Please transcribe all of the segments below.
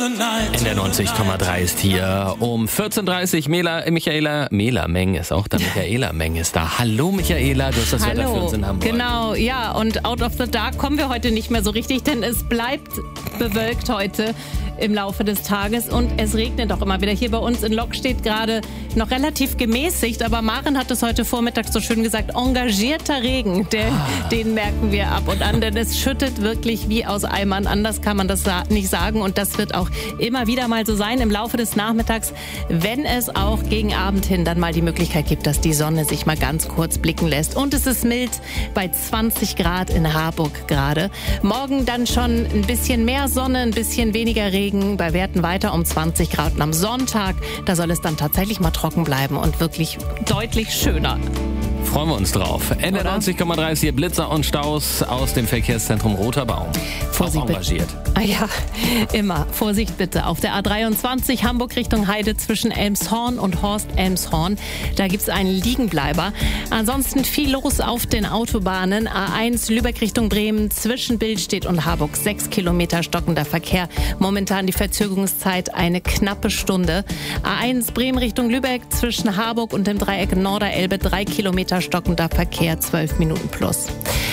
In der 90,3 ist hier um 14.30 Uhr Michaela Meng ist auch da. Michaela Meng ist da. Hallo Michaela, du hast das Wetter für uns in Hamburg. Genau, ja, und out of the dark kommen wir heute nicht mehr so richtig, denn es bleibt bewölkt heute im Laufe des Tages und es regnet auch immer wieder. Hier bei uns in Lok steht gerade noch relativ gemäßigt, aber Maren hat es heute Vormittag so schön gesagt, engagierter Regen, den merken wir ab und an, denn es schüttet wirklich wie aus Eimern, anders kann man das nicht sagen und das wird auch immer wieder mal so sein im Laufe des Nachmittags, wenn es auch gegen Abend hin dann mal die Möglichkeit gibt, dass die Sonne sich mal ganz kurz blicken lässt und es ist mild bei 20 Grad in Harburg gerade. Morgen dann schon ein bisschen mehr Sonne, ein bisschen weniger Regen, bei Werten weiter um 20 Grad. Und am Sonntag, da soll es dann tatsächlich mal trocken bleiben und wirklich deutlich schöner. Freuen wir uns drauf. Ende 90,3 ist hier Blitzer und Staus aus dem Verkehrszentrum Roter Baum. Vorsicht, auch engagiert. Ja, immer. Vorsicht bitte. Auf der A23 Hamburg Richtung Heide zwischen Elmshorn und Horst-Elmshorn. Da gibt es einen Liegenbleiber. Ansonsten viel los auf den Autobahnen. A1 Lübeck Richtung Bremen zwischen Billstedt und Harburg. 6 Kilometer stockender Verkehr. Momentan die Verzögerungszeit eine knappe Stunde. A1 Bremen Richtung Lübeck zwischen Harburg und dem Dreieck Norderelbe. 3 Kilometer stockender Verkehr, 12 Minuten plus.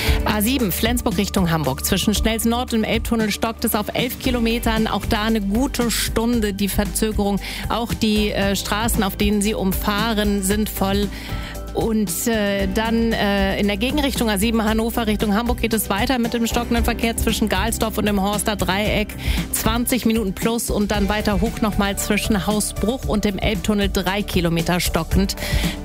A7 Flensburg Richtung Hamburg. Zwischen Schnelsen Nord und dem Elbtunnel stockt es auf 11 Kilometern. Auch da eine gute Stunde die Verzögerung. Auch die Straßen, auf denen Sie umfahren, sind voll. Und dann in der Gegenrichtung A7 Hannover Richtung Hamburg geht es weiter mit dem stockenden Verkehr zwischen Galsdorf und dem Horster Dreieck. 20 Minuten plus und dann weiter hoch nochmal zwischen Hausbruch und dem Elbtunnel 3 Kilometer stockend.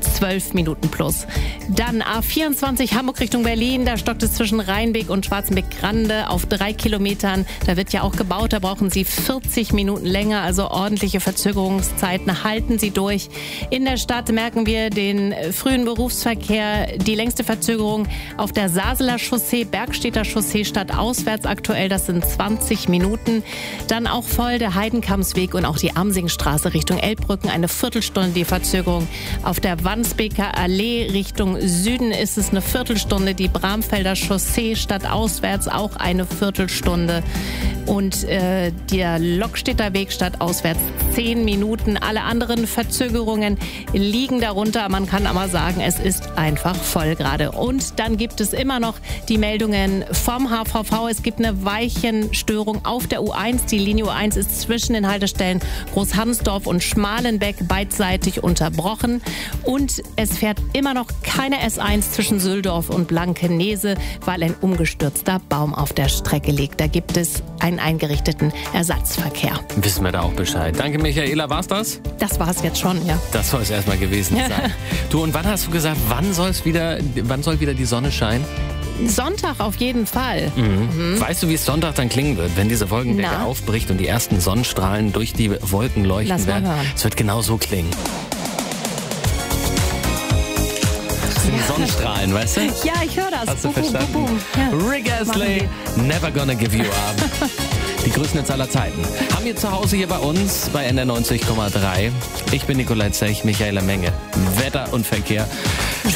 12 Minuten plus. Dann A24 Hamburg Richtung Berlin. Da stockt es zwischen Rheinbeek und Schwarzenbeck-Grande auf 3 Kilometern. Da wird ja auch gebaut. Da brauchen Sie 40 Minuten länger. Also ordentliche Verzögerungszeiten. Halten Sie durch. In der Stadt merken wir den frühen Berufsverkehr. Die längste Verzögerung auf der Saseler Chaussee, Bergstedter Chaussee stadtauswärts aktuell. Das sind 20 Minuten. Dann auch voll der Heidenkammsweg und auch die Amsingstraße Richtung Elbbrücken. Eine Viertelstunde die Verzögerung. Auf der Wandsbeker Allee Richtung Süden ist es eine Viertelstunde. Die Bramfelder Chaussee stadtauswärts auch eine Viertelstunde. Und der Lokstedter Weg stadtauswärts 10 Minuten. Alle anderen Verzögerungen liegen darunter. Man kann aber sagen, es ist einfach voll gerade. Und dann gibt es immer noch die Meldungen vom HVV. Es gibt eine Weichenstörung auf der U1. Die Linie U1 ist zwischen den Haltestellen Großhansdorf und Schmalenbeck beidseitig unterbrochen. Und es fährt immer noch keine S1 zwischen Süldorf und Blankenese, weil ein umgestürzter Baum auf der Strecke liegt. Da gibt es einen eingerichteten Ersatzverkehr. Wissen wir da auch Bescheid. Danke Michaela, war's das? Das war's jetzt schon, ja. Das soll es erstmal gewesen sein. Du, und wann hast du gesagt, wann soll wieder die Sonne scheinen? Sonntag auf jeden Fall. Weißt du, wie es Sonntag dann klingen wird, wenn diese Wolkendecke aufbricht und die ersten Sonnenstrahlen durch die Wolken leuchten werden? Es wird genau so klingen. Das sind die Sonnenstrahlen, weißt du? Ja, ich höre das. Hast du verstanden? Boom, boom. Ja. Rick Astley, Never Gonna Give You Up. Die größten Hits aller Zeiten. Haben wir zu Hause hier bei uns bei NDR 90,3. Ich bin Nikolai Zech, Michaela Menge. Wetter und Verkehr.